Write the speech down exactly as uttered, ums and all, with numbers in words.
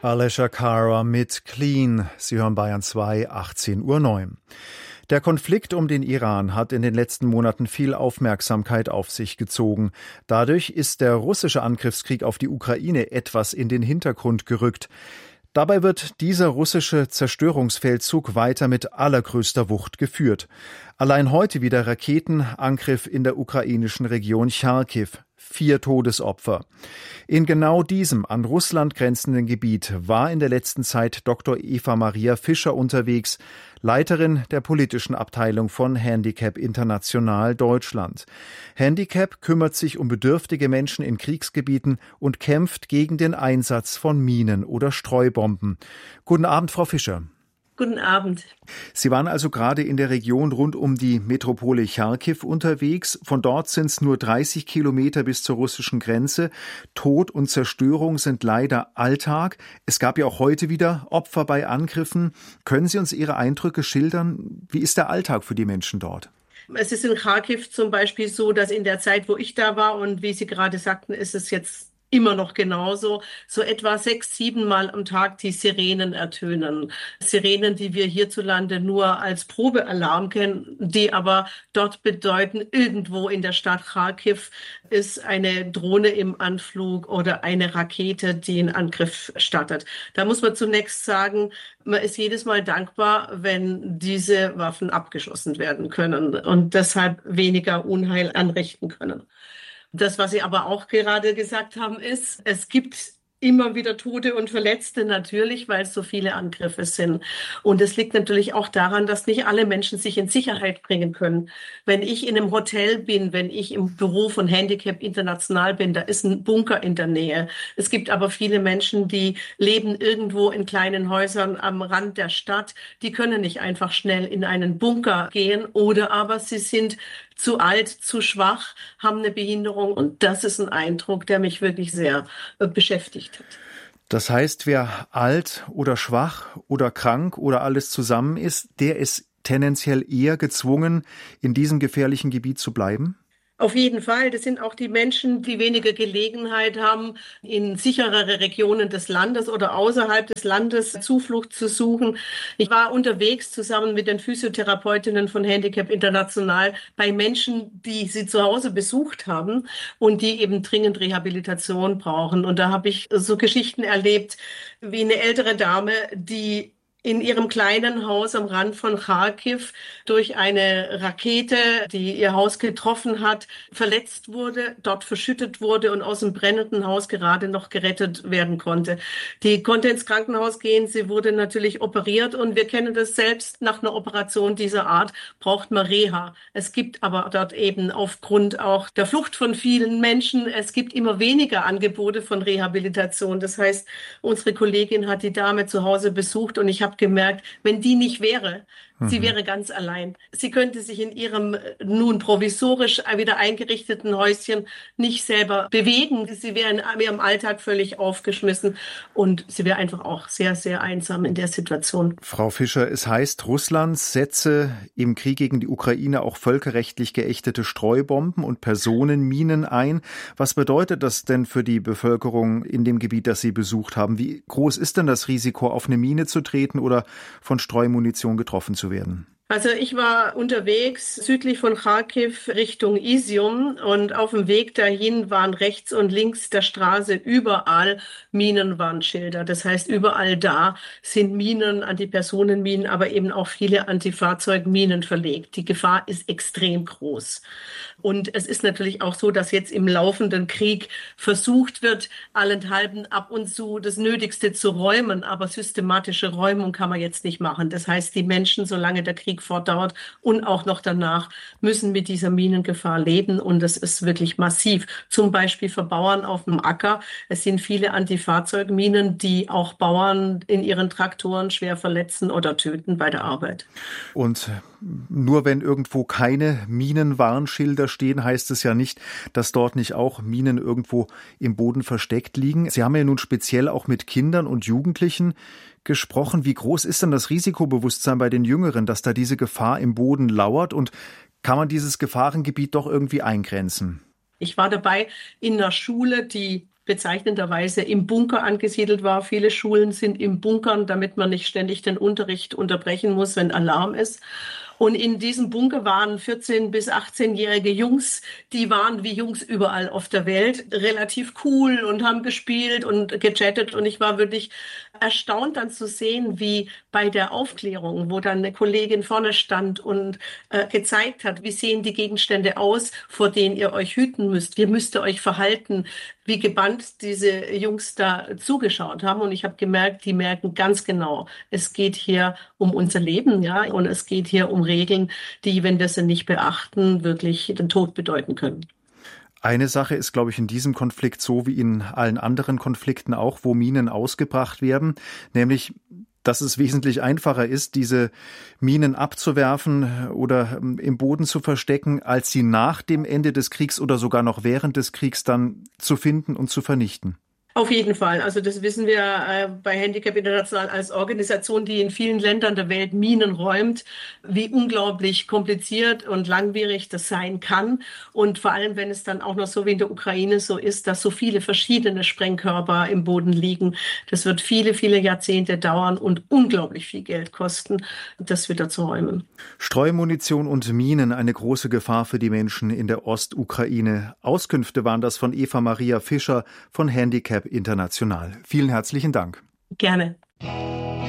Alessia Cara mit Clean. Sie hören Bayern zwei, achtzehn Uhr neun. Der Konflikt um den Iran hat in den letzten Monaten viel Aufmerksamkeit auf sich gezogen. Dadurch ist der russische Angriffskrieg auf die Ukraine etwas in den Hintergrund gerückt. Dabei wird dieser russische Zerstörungsfeldzug weiter mit allergrößter Wucht geführt. Allein heute wieder Raketenangriff in der ukrainischen Region Charkiw. Vier Todesopfer. In genau diesem an Russland grenzenden Gebiet war in der letzten Zeit Doktor Eva Maria Fischer unterwegs, Leiterin der politischen Abteilung von Handicap International Deutschland. Handicap kümmert sich um bedürftige Menschen in Kriegsgebieten und kämpft gegen den Einsatz von Minen oder Streubomben. Guten Abend, Frau Fischer. Guten Abend. Sie waren also gerade in der Region rund um die Metropole Charkiw unterwegs. Von dort sind es nur dreißig Kilometer bis zur russischen Grenze. Tod und Zerstörung sind leider Alltag. Es gab ja auch heute wieder Opfer bei Angriffen. Können Sie uns Ihre Eindrücke schildern? Wie ist der Alltag für die Menschen dort? Es ist in Charkiw zum Beispiel so, dass in der Zeit, wo ich da war und wie Sie gerade sagten, ist es jetzt immer noch genauso, so etwa sechs, sieben Mal am Tag die Sirenen ertönen. Sirenen, die wir hierzulande nur als Probealarm kennen, die aber dort bedeuten, irgendwo in der Stadt Charkiw ist eine Drohne im Anflug oder eine Rakete, die einen Angriff startet. Da muss man zunächst sagen, man ist jedes Mal dankbar, wenn diese Waffen abgeschossen werden können und deshalb weniger Unheil anrichten können. Das, was Sie aber auch gerade gesagt haben, ist, es gibt immer wieder Tote und Verletzte natürlich, weil es so viele Angriffe sind. Und es liegt natürlich auch daran, dass nicht alle Menschen sich in Sicherheit bringen können. Wenn ich in einem Hotel bin, wenn ich im Büro von Handicap International bin, da ist ein Bunker in der Nähe. Es gibt aber viele Menschen, die leben irgendwo in kleinen Häusern am Rand der Stadt. Die können nicht einfach schnell in einen Bunker gehen oder aber sie sind zu alt, zu schwach, haben eine Behinderung. Und das ist ein Eindruck, der mich wirklich sehr äh, beschäftigt hat. Das heißt, wer alt oder schwach oder krank oder alles zusammen ist, der ist tendenziell eher gezwungen, in diesem gefährlichen Gebiet zu bleiben? Auf jeden Fall. Das sind auch die Menschen, die weniger Gelegenheit haben, in sicherere Regionen des Landes oder außerhalb des Landes Zuflucht zu suchen. Ich war unterwegs zusammen mit den Physiotherapeutinnen von Handicap International bei Menschen, die sie zu Hause besucht haben und die eben dringend Rehabilitation brauchen. Und da habe ich so Geschichten erlebt, wie eine ältere Dame, die in ihrem kleinen Haus am Rand von Charkiw durch eine Rakete, die ihr Haus getroffen hat, verletzt wurde, dort verschüttet wurde und aus dem brennenden Haus gerade noch gerettet werden konnte. Die konnte ins Krankenhaus gehen, sie wurde natürlich operiert und wir kennen das selbst, nach einer Operation dieser Art braucht man Reha. Es gibt aber dort eben aufgrund auch der Flucht von vielen Menschen, es gibt immer weniger Angebote von Rehabilitation. Das heißt, unsere Kollegin hat die Dame zu Hause besucht und ich habe gemerkt, wenn die nicht wäre, mhm. sie wäre ganz allein. Sie könnte sich in ihrem nun provisorisch wieder eingerichteten Häuschen nicht selber bewegen. Sie wäre in ihrem Alltag völlig aufgeschmissen und sie wäre einfach auch sehr, sehr einsam in der Situation. Frau Fischer, es heißt, Russland setze im Krieg gegen die Ukraine auch völkerrechtlich geächtete Streubomben und Personenminen ein. Was bedeutet das denn für die Bevölkerung in dem Gebiet, das Sie besucht haben? Wie groß ist denn das Risiko, auf eine Mine zu treten oder von Streumunition getroffen zu werden? Also ich war unterwegs südlich von Charkiw Richtung Izium und auf dem Weg dahin waren rechts und links der Straße überall Minenwarnschilder. Das heißt, überall da sind Minen, Antipersonenminen, aber eben auch viele Antifahrzeugminen verlegt. Die Gefahr ist extrem groß. Und es ist natürlich auch so, dass jetzt im laufenden Krieg versucht wird, allenthalben ab und zu das Nötigste zu räumen, aber systematische Räumung kann man jetzt nicht machen. Das heißt, die Menschen, solange der Krieg fortdauert und auch noch danach, müssen mit dieser Minengefahr leben und das ist wirklich massiv. Zum Beispiel für Bauern auf dem Acker. Es sind viele Antifahrzeugminen, die auch Bauern in ihren Traktoren schwer verletzen oder töten bei der Arbeit. Und nur wenn irgendwo keine Minenwarnschilder stehen, heißt es ja nicht, dass dort nicht auch Minen irgendwo im Boden versteckt liegen. Sie haben ja nun speziell auch mit Kindern und Jugendlichen gesprochen. Wie groß ist denn das Risikobewusstsein bei den Jüngeren, dass da diese Gefahr im Boden lauert und kann man dieses Gefahrengebiet doch irgendwie eingrenzen? Ich war dabei in einer Schule, die bezeichnenderweise im Bunker angesiedelt war. Viele Schulen sind im Bunkern, damit man nicht ständig den Unterricht unterbrechen muss, wenn Alarm ist. Und in diesem Bunker waren vierzehn- bis achtzehnjährige Jungs, die waren wie Jungs überall auf der Welt, relativ cool und haben gespielt und gechattet. Und ich war wirklich erstaunt dann zu sehen, wie bei der Aufklärung, wo dann eine Kollegin vorne stand und äh, gezeigt hat, wie sehen die Gegenstände aus, vor denen ihr euch hüten müsst. Wie müsst ihr euch verhalten, wie gebannt diese Jungs da zugeschaut haben. Und ich habe gemerkt, die merken ganz genau, es geht hier um unser Leben, ja, und es geht hier um Regeln, die, wenn wir sie nicht beachten, wirklich den Tod bedeuten können. Eine Sache ist, glaube ich, in diesem Konflikt so wie in allen anderen Konflikten auch, wo Minen ausgebracht werden, nämlich dass es wesentlich einfacher ist, diese Minen abzuwerfen oder im Boden zu verstecken, als sie nach dem Ende des Kriegs oder sogar noch während des Kriegs dann zu finden und zu vernichten. Auf jeden Fall. Also das wissen wir äh, bei Handicap International als Organisation, die in vielen Ländern der Welt Minen räumt, wie unglaublich kompliziert und langwierig das sein kann. Und vor allem, wenn es dann auch noch so wie in der Ukraine so ist, dass so viele verschiedene Sprengkörper im Boden liegen. Das wird viele, viele Jahrzehnte dauern und unglaublich viel Geld kosten, das wieder zu räumen. Streumunition und Minen, eine große Gefahr für die Menschen in der Ostukraine. Auskünfte waren das von Eva Maria Fischer von Handicap International. Vielen herzlichen Dank. Gerne.